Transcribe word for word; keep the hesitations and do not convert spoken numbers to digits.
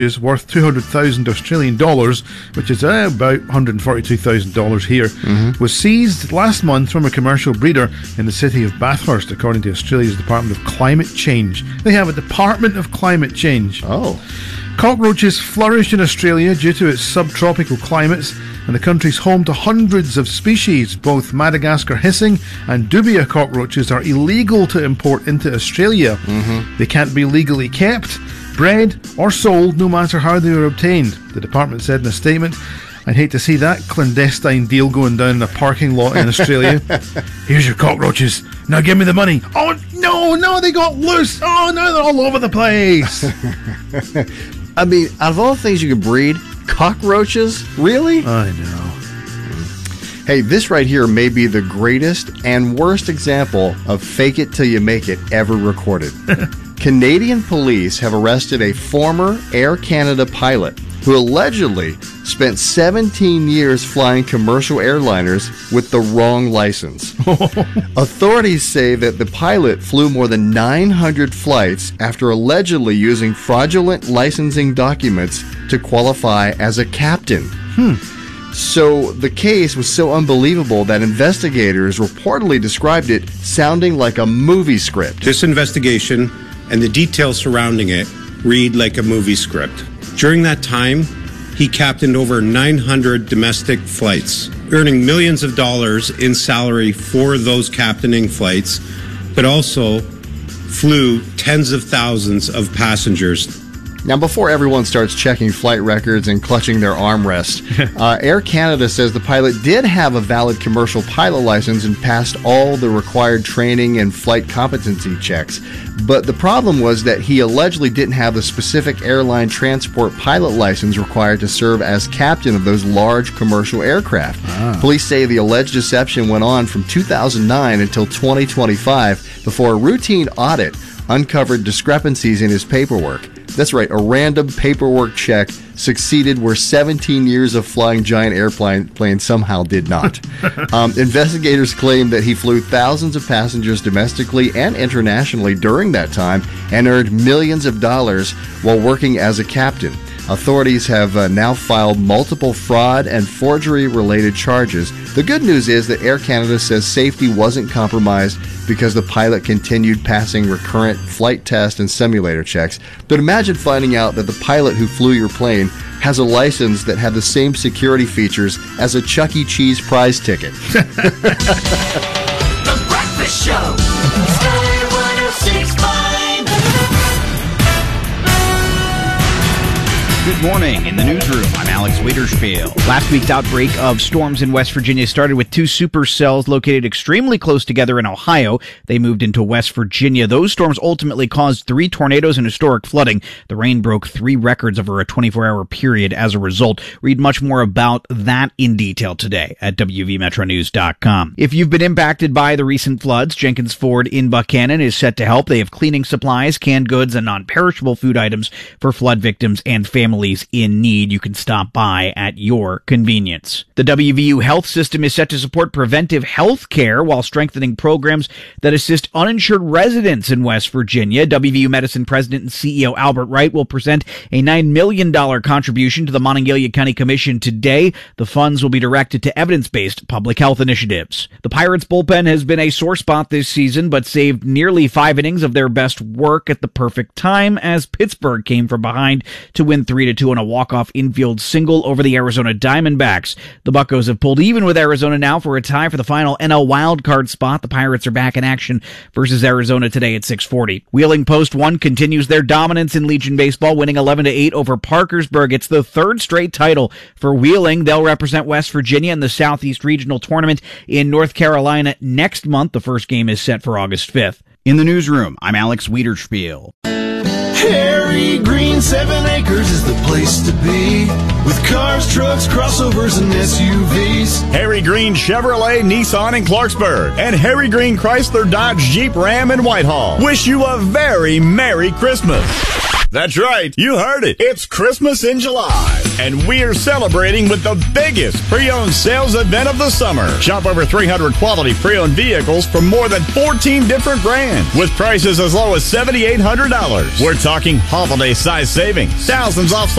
is worth two hundred thousand Australian dollars, which is uh, about one hundred forty-two thousand dollars here, mm-hmm. was seized last month from a commercial breeder in the city of Bathurst, according to Australia's Department of Climate Change. They have a Department of Climate Change. Oh. Cockroaches flourish in Australia due to its subtropical climates, and the country's home to hundreds of species. Both Madagascar hissing and dubia cockroaches are illegal to import into Australia. Mm-hmm. They can't be legally kept, bred or sold, no matter how they were obtained, the department said in a statement. I'd hate to see that clandestine deal going down in a parking lot in Australia. Here's your cockroaches. Now give me the money. Oh, no, no, they got loose. Oh, no, they're all over the place. I mean, out of all the things you could breed, cockroaches? Really? I know. Hey, this right here may be the greatest and worst example of fake it till you make it ever recorded. Canadian police have arrested a former Air Canada pilot who allegedly spent seventeen years flying commercial airliners with the wrong license. Authorities say that the pilot flew more than nine hundred flights after allegedly using fraudulent licensing documents to qualify as a captain. Hmm. So the case was so unbelievable that investigators reportedly described it sounding like a movie script. This investigation and the details surrounding it read like a movie script. During that time, he captained over nine hundred domestic flights, earning millions of dollars in salary for those captaining flights, but also flew tens of thousands of passengers. Now, before everyone starts checking flight records and clutching their armrest, uh, Air Canada says the pilot did have a valid commercial pilot license and passed all the required training and flight competency checks. But the problem was that he allegedly didn't have the specific airline transport pilot license required to serve as captain of those large commercial aircraft. Ah. Police say the alleged deception went on from two thousand nine until twenty twenty-five before a routine audit uncovered discrepancies in his paperwork. That's right, a random paperwork check succeeded where seventeen years of flying giant airplanes somehow did not. um, investigators claim that he flew thousands of passengers domestically and internationally during that time and earned millions of dollars while working as a captain. Authorities have uh, now filed multiple fraud and forgery-related charges. The good news is that Air Canada says safety wasn't compromised because the pilot continued passing recurrent flight test and simulator checks. But imagine finding out that the pilot who flew your plane has a license that had the same security features as a Chuck E. Cheese prize ticket. The Breakfast Show. Sky one oh six point five. Good morning. In the newsroom, I'm Alex Wiederspiel. Last week's outbreak of storms in West Virginia started with two supercells located extremely close together in Ohio. They moved into West Virginia. Those storms ultimately caused three tornadoes and historic flooding. The rain broke three records over a twenty-four hour period as a result. Read much more about that in detail today at W V Metro News dot com. If you've been impacted by the recent floods, Jenkins Ford in Buchanan is set to help. They have cleaning supplies, canned goods, and non-perishable food items for flood victims and families in need. You can stop by at your convenience. The W V U health system is set to support preventive health care while strengthening programs that assist uninsured residents in West Virginia. W V U Medicine President and C E O Albert Wright will present a nine million dollars contribution to the Monongalia County Commission today. The funds will be directed to evidence-based public health initiatives. The Pirates bullpen has been a sore spot this season, but saved nearly five innings of their best work at the perfect time as Pittsburgh came from behind to win three to two on a walk-off infield single over the Arizona Diamondbacks. The Buccos have pulled even with Arizona now for a tie for the final N L wildcard spot. The Pirates are back in action versus Arizona today at six forty. Wheeling Post one continues their dominance in Legion Baseball, winning eleven to eight over Parkersburg. It's the third straight title for Wheeling. They'll represent West Virginia in the Southeast Regional Tournament in North Carolina next month. The first game is set for August fifth. In the newsroom, I'm Alex Wiederspiel. Harry Green, seven acres is the place to be. With cars, trucks, crossovers, and S U Vs. Harry Green Chevrolet, Nissan in Clarksburg. And Harry Green Chrysler, Dodge, Jeep, Ram in Whitehall. Wish you a very Merry Christmas. That's right. You heard it. It's Christmas in July, and we're celebrating with the biggest pre-owned sales event of the summer. Shop over three hundred quality pre-owned vehicles from more than fourteen different brands with prices as low as seven thousand eight hundred dollars. We're talking holiday size savings, thousands off